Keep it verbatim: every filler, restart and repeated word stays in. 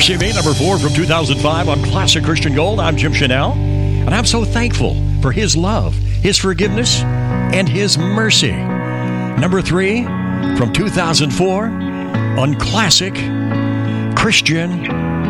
Mercy Me, number four from two thousand five on Classic Christian Gold. I'm Jim Chanel, and I'm so thankful for His love, His forgiveness, and His mercy. Number three from two thousand four on Classic Christian